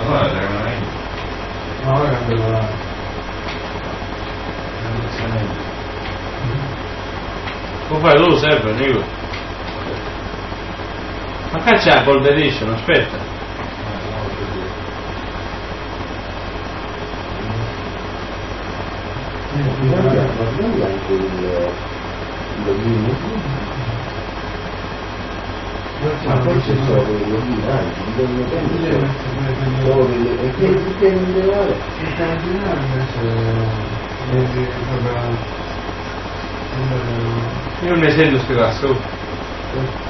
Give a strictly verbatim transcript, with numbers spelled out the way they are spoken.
guarda, non è. No, ora cambio la... Come fai tu sempre, Nico? Ma qua c'è la Gold Edition, aspetta. Ma guarda anche il login. Ma forse sono dei login anche, bisogna prendere solo delle... e che tutte non deve fare? Il cardinale invece proprio... Io non ne sento sti cazzo.